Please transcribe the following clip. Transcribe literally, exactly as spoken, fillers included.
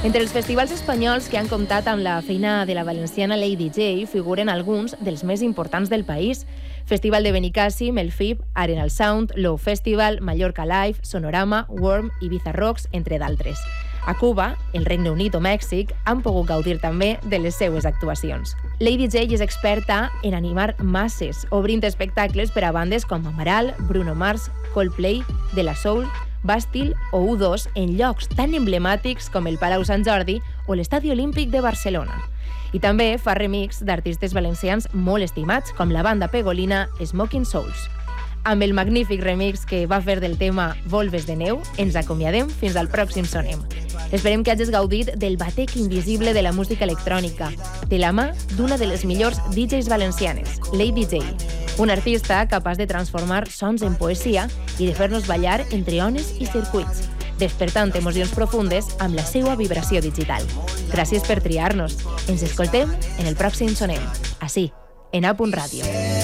Entre els festivals espanyols que han comptat amb la feina de la valenciana Lady J figuren alguns dels més importants del país. Festival de Benicàssim, el F I B, Arenal Sound, Low Festival, Mallorca Live, Sonorama, Worm, Ibiza Rocks, entre d'altres. A Cuba, el Regne Unit o Mèxic han pogut gaudir també de les seues actuacions. Lady J és experta en animar masses, obrint espectacles per a bandes com Amaral, Bruno Mars, Coldplay, De La Soul, Bastille o U dos en llocs tan emblemàtics com el Palau Sant Jordi o l'Estadi Olímpic de Barcelona. I també fa remix d'artistes valencians molt estimats, com la banda pegolina Smoking Souls. Amb el magnífic remix que va fer del tema Volves de neu, ens acomiadem fins al pròxim Sonem. Esperem que hagis gaudit del batec invisible de la música electrònica, de la mà d'una de les millors D Js valencianes, Lady J, una artista capaç de transformar sons en poesia i de fer-nos ballar entre ones i circuits, despertant emocions profundes amb la seva vibració digital. Gràcies per triar-nos. Ens escoltem en el pròxim Sonem, ací, en A Punt Ràdio.